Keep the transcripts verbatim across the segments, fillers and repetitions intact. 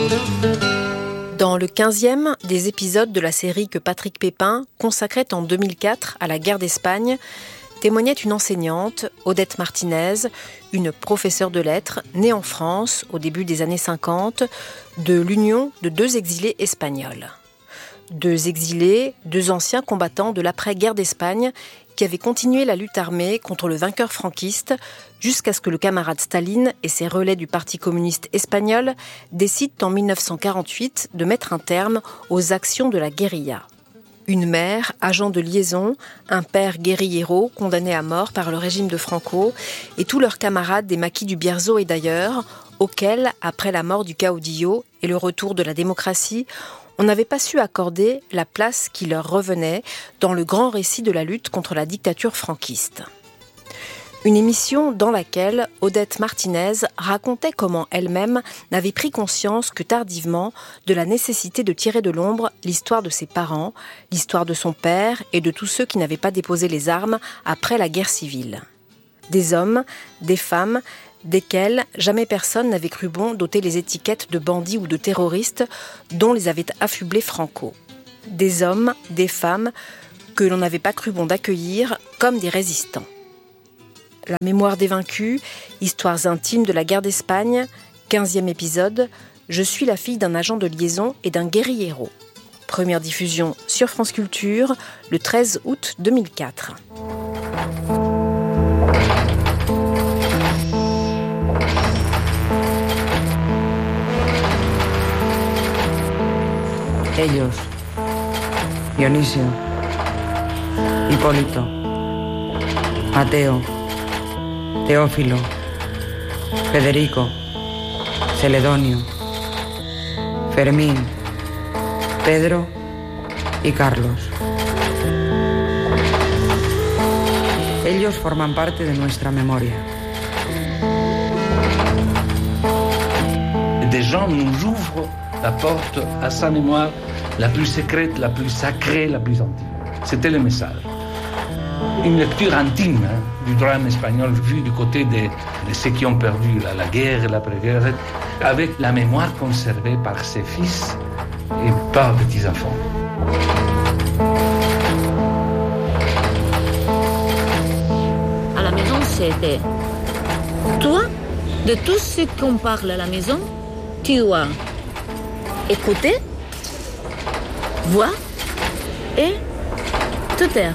Dans le quinzième des épisodes de la série que Patrick Pépin consacrait en deux mille quatre à la guerre d'Espagne, témoignait une enseignante, Odette Martinez, une professeure de lettres, née en France au début des années cinquante, de l'union de deux exilés espagnols. Deux exilés, deux anciens combattants de l'après-guerre d'Espagne qui avaient continué la lutte armée contre le vainqueur franquiste jusqu'à ce que le camarade Staline et ses relais du Parti communiste espagnol décident en dix-neuf cent quarante-huit de mettre un terme aux actions de la guérilla. Une mère, agent de liaison, un père guérillero condamné à mort par le régime de Franco et tous leurs camarades des maquis du Bierzo et d'ailleurs, auxquels, après la mort du caudillo et le retour de la démocratie, on n'avait pas su accorder la place qui leur revenait dans le grand récit de la lutte contre la dictature franquiste. Une émission dans laquelle Odette Martinez racontait comment elle-même n'avait pris conscience que tardivement de la nécessité de tirer de l'ombre l'histoire de ses parents, l'histoire de son père et de tous ceux qui n'avaient pas déposé les armes après la guerre civile. Des hommes, des femmes, desquels jamais personne n'avait cru bon d'ôter les étiquettes de bandits ou de terroristes dont les avait affublés Franco. Des hommes, des femmes que l'on n'avait pas cru bon d'accueillir comme des résistants. La mémoire des vaincus, histoires intimes de la guerre d'Espagne, quinzième épisode, je suis la fille d'un agent de liaison et d'un guérillero. Première diffusion sur France Culture, le treize août deux mille quatre. Ellos, Dionisio, Hipólito, Mateo, Teófilo, Federico, Celedonio, Fermín, Pedro y Carlos. Ellos forman parte de nuestra memoria. Des gens nous ouvrent la porte à sa mémoire la plus secrète, la plus sacrée, la plus intime. C'était le message. Une lecture intime hein, du drame espagnol vu du côté de, de ceux qui ont perdu la, la guerre et l'après-guerre, avec la mémoire conservée par ses fils et par petits-enfants. À la maison, c'était toi, de tout ce qu'on parle à la maison, tu as écouté, voir et te taire.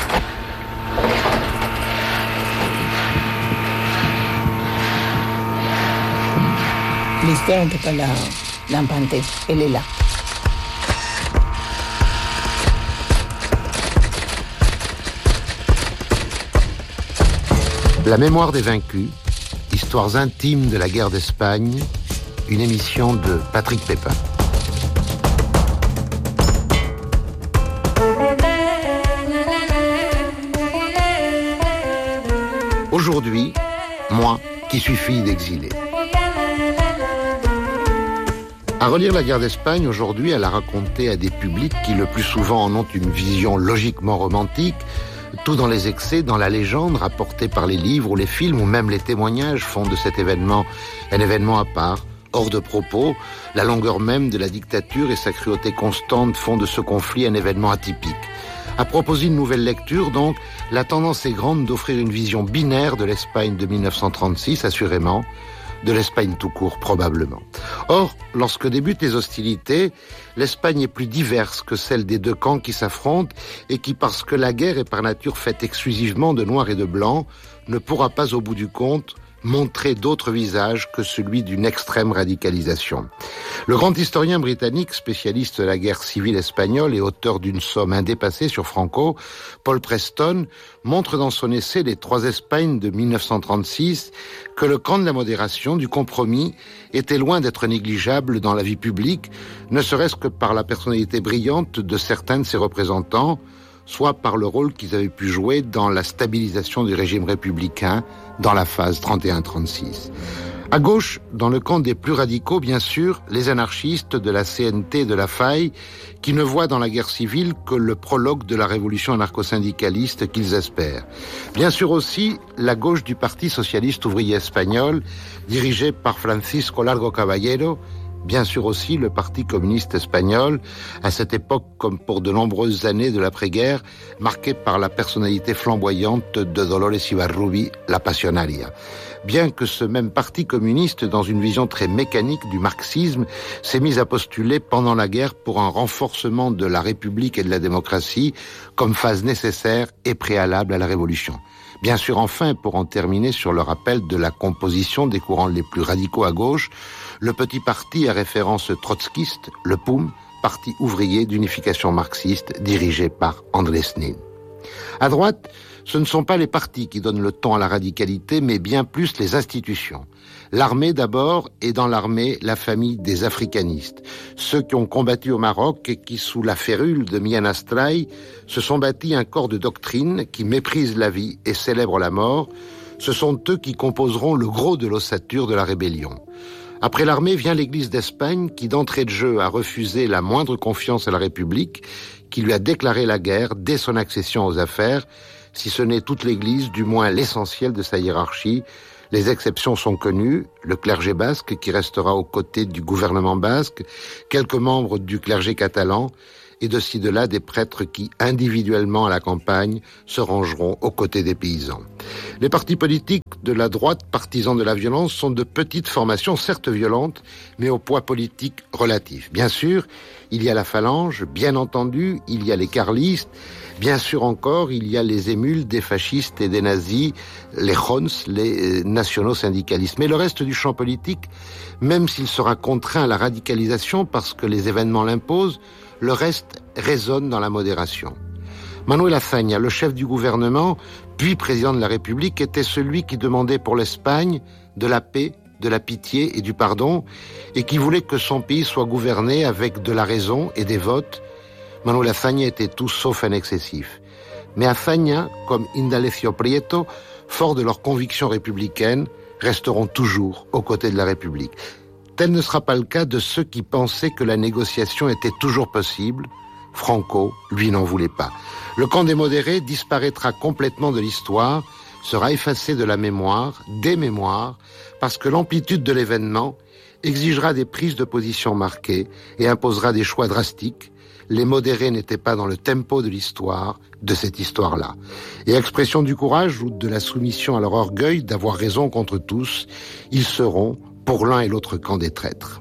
L'histoire de Pala Lampante, elle est là. La mémoire des vaincus, histoires intimes de la guerre d'Espagne, une émission de Patrick Pépin. Aujourd'hui, moi qui suis fille d'exilés. À relire la guerre d'Espagne aujourd'hui, à la raconter à des publics qui le plus souvent en ont une vision logiquement romantique, tout dans les excès, dans la légende rapportée par les livres ou les films ou même les témoignages font de cet événement un événement à part, hors de propos. La longueur même de la dictature et sa cruauté constante font de ce conflit un événement atypique. À proposer une nouvelle lecture, donc, la tendance est grande d'offrir une vision binaire de l'Espagne de dix-neuf cent trente-six, assurément, de l'Espagne tout court, probablement. Or, lorsque débutent les hostilités, l'Espagne est plus diverse que celle des deux camps qui s'affrontent et qui, parce que la guerre est par nature faite exclusivement de noir et de blanc, ne pourra pas, au bout du compte, montrer d'autres visages que celui d'une extrême radicalisation. Le grand historien britannique, spécialiste de la guerre civile espagnole et auteur d'une somme indépassée sur Franco, Paul Preston, montre dans son essai Les Trois Espagnes de dix-neuf cent trente-six que le camp de la modération, du compromis, était loin d'être négligeable dans la vie publique, ne serait-ce que par la personnalité brillante de certains de ses représentants, soit par le rôle qu'ils avaient pu jouer dans la stabilisation du régime républicain dans la phase trente et un trente-six. À gauche, dans le camp des plus radicaux, bien sûr, les anarchistes de la C N T et de la Faille, qui ne voient dans la guerre civile que le prologue de la révolution anarcho-syndicaliste qu'ils espèrent. Bien sûr aussi, la gauche du Parti socialiste ouvrier espagnol, dirigé par Francisco Largo Caballero, bien sûr aussi le Parti communiste espagnol, à cette époque comme pour de nombreuses années de l'après-guerre, marquée par la personnalité flamboyante de Dolores Ibarrubí, la Pasionaria. Bien que ce même Parti communiste, dans une vision très mécanique du marxisme, s'est mis à postuler pendant la guerre pour un renforcement de la République et de la démocratie comme phase nécessaire et préalable à la Révolution. Bien sûr, enfin, pour en terminer sur le rappel de la composition des courants les plus radicaux à gauche, le petit parti à référence trotskiste, le P U M, Parti ouvrier d'unification marxiste dirigé par Andrés Nin. À droite, ce ne sont pas les partis qui donnent le ton à la radicalité, mais bien plus les institutions. L'armée d'abord, et dans l'armée, la famille des africanistes. Ceux qui ont combattu au Maroc et qui, sous la férule de Mian Astray, se sont bâtis un corps de doctrine qui méprise la vie et célèbre la mort. Ce sont eux qui composeront le gros de l'ossature de la rébellion. Après l'armée vient l'Église d'Espagne qui, d'entrée de jeu, a refusé la moindre confiance à la République, qui lui a déclaré la guerre dès son accession aux affaires, si ce n'est toute l'Église, du moins l'essentiel de sa hiérarchie. Les exceptions sont connues, le clergé basque qui restera aux côtés du gouvernement basque, quelques membres du clergé catalan, et de ci de là des prêtres qui, individuellement à la campagne, se rangeront aux côtés des paysans. Les partis politiques de la droite, partisans de la violence, sont de petites formations, certes violentes, mais au poids politique relatif. Bien sûr, il y a la phalange, bien entendu, il y a les carlistes, bien sûr encore, il y a les émules des fascistes et des nazis, les Jons, les nationaux syndicalistes. Mais le reste du champ politique, même s'il sera contraint à la radicalisation parce que les événements l'imposent, le reste résonne dans la modération. Manuel Azaña, le chef du gouvernement, puis président de la République, était celui qui demandait pour l'Espagne de la paix, de la pitié et du pardon, et qui voulait que son pays soit gouverné avec de la raison et des votes. Manuel Azaña était tout sauf un excessif. Mais Azaña, comme Indalecio Prieto, forts de leurs convictions républicaines, resteront toujours aux côtés de la République. Tel ne sera pas le cas de ceux qui pensaient que la négociation était toujours possible. Franco, lui, n'en voulait pas. Le camp des modérés disparaîtra complètement de l'histoire, sera effacé de la mémoire, des mémoires, parce que l'amplitude de l'événement exigera des prises de position marquées et imposera des choix drastiques. Les modérés n'étaient pas dans le tempo de l'histoire, de cette histoire-là. Et expression du courage ou de la soumission à leur orgueil d'avoir raison contre tous, ils seront, pour l'un et l'autre camp, des traîtres.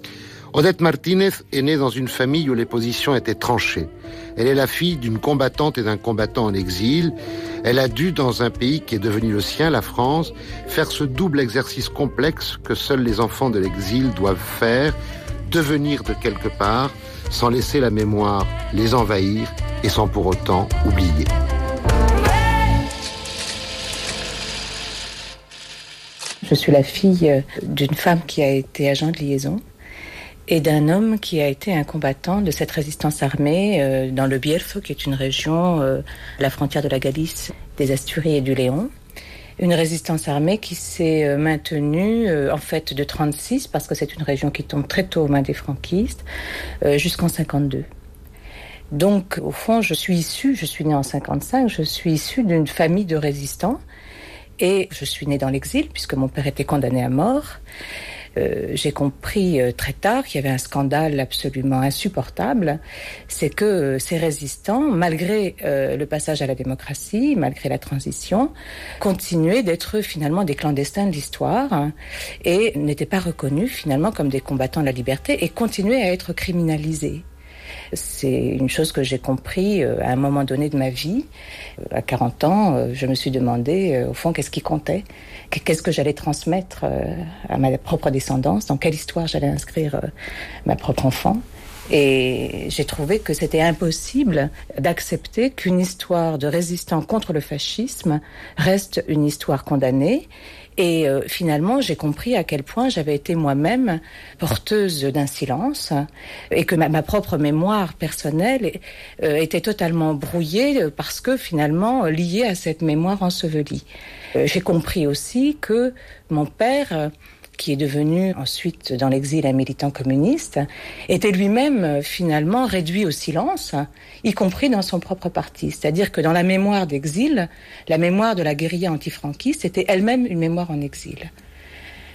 Odette Martínez est née dans une famille où les positions étaient tranchées. Elle est la fille d'une combattante et d'un combattant en exil. Elle a dû, dans un pays qui est devenu le sien, la France, faire ce double exercice complexe que seuls les enfants de l'exil doivent faire, devenir de quelque part, sans laisser la mémoire les envahir et sans pour autant oublier. Je suis la fille d'une femme qui a été agent de liaison et d'un homme qui a été un combattant de cette résistance armée euh, dans le Bierzo, qui est une région euh, à la frontière de la Galice, des Asturies et du Léon. Une résistance armée qui s'est euh, maintenue euh, en fait de trente-six, parce que c'est une région qui tombe très tôt aux mains des franquistes, euh, jusqu'en cinquante-deux. Donc au fond, je suis issue, je suis née en cinquante-cinq, je suis issue d'une famille de résistants. Et je suis née dans l'exil, puisque mon père était condamné à mort. Euh, j'ai compris euh, très tard qu'il y avait un scandale absolument insupportable. C'est que euh, ces résistants, malgré euh, le passage à la démocratie, malgré la transition, continuaient d'être finalement des clandestins de l'histoire, hein, et n'étaient pas reconnus finalement comme des combattants de la liberté et continuaient à être criminalisés. C'est une chose que j'ai compris à un moment donné de ma vie. À quarante ans, je me suis demandé, au fond, qu'est-ce qui comptait ? Qu'est-ce que j'allais transmettre à ma propre descendance ? Dans quelle histoire j'allais inscrire ma propre enfant ? Et j'ai trouvé que c'était impossible d'accepter qu'une histoire de résistants contre le fascisme reste une histoire condamnée. Et euh, finalement, j'ai compris à quel point j'avais été moi-même porteuse d'un silence et que ma, ma propre mémoire personnelle euh, était totalement brouillée parce que finalement liée à cette mémoire ensevelie. Euh, j'ai compris aussi que mon père, qui est devenu ensuite dans l'exil un militant communiste, était lui-même finalement réduit au silence, y compris dans son propre parti. C'est-à-dire que dans la mémoire d'exil, la mémoire de la guérilla antifranquiste était elle-même une mémoire en exil.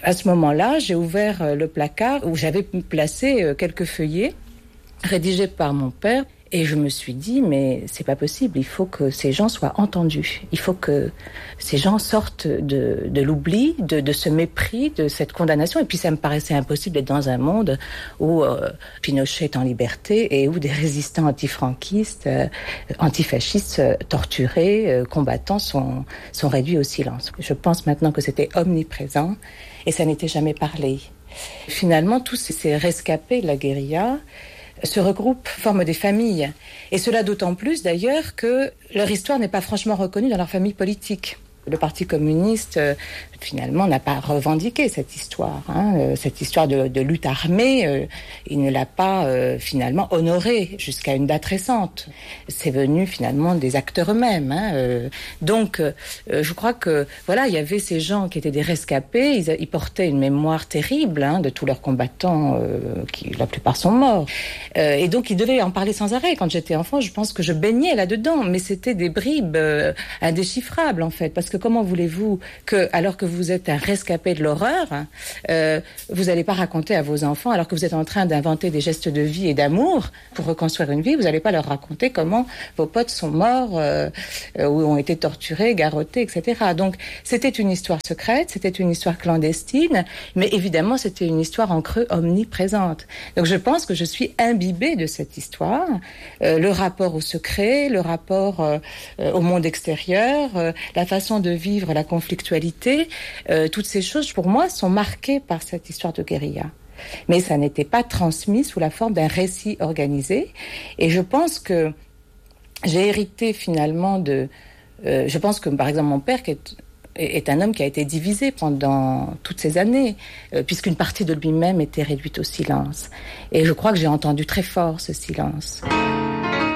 À ce moment-là, j'ai ouvert le placard où j'avais placé quelques feuillets rédigés par mon père. Et je me suis dit, mais c'est pas possible, il faut que ces gens soient entendus. Il faut que ces gens sortent de, de l'oubli, de, de ce mépris, de cette condamnation. Et puis ça me paraissait impossible d'être dans un monde où euh, Pinochet est en liberté et où des résistants antifranquistes, euh, antifascistes, euh, torturés, euh, combattants sont, sont réduits au silence. Je pense maintenant que c'était omniprésent et ça n'était jamais parlé. Finalement, tous ces rescapés de la guérilla se regroupent, forment des familles. Et cela d'autant plus d'ailleurs que leur histoire n'est pas franchement reconnue dans leur famille politique. Le Parti communiste, euh, finalement, n'a pas revendiqué cette histoire. Hein, euh, cette histoire de, de lutte armée, euh, il ne l'a pas euh, finalement honorée jusqu'à une date récente. C'est venu finalement des acteurs eux-mêmes. Hein, euh, donc, euh, je crois que voilà, il y avait ces gens qui étaient des rescapés. Ils, ils portaient une mémoire terrible hein, de tous leurs combattants, euh, qui la plupart sont morts. Euh, et donc, ils devaient en parler sans arrêt. Quand j'étais enfant, je pense que je baignais là-dedans, mais c'était des bribes euh, indéchiffrables en fait, parce que comment voulez-vous que, alors que vous êtes un rescapé de l'horreur, euh, vous n'allez pas raconter à vos enfants, alors que vous êtes en train d'inventer des gestes de vie et d'amour pour reconstruire une vie, vous n'allez pas leur raconter comment vos potes sont morts euh, ou ont été torturés, garrottés, et cetera. Donc c'était une histoire secrète, c'était une histoire clandestine, mais évidemment c'était une histoire en creux omniprésente. Donc je pense que je suis imbibée de cette histoire, euh, le rapport au secret, le rapport euh, au monde extérieur, euh, la façon de vivre la conflictualité, euh, toutes ces choses pour moi sont marquées par cette histoire de guérilla. Mais ça n'était pas transmis sous la forme d'un récit organisé. Et je pense que j'ai hérité finalement de... Euh, je pense que par exemple mon père qui est, est un homme qui a été divisé pendant toutes ces années, euh, puisqu'une partie de lui-même était réduite au silence. Et je crois que j'ai entendu très fort ce silence.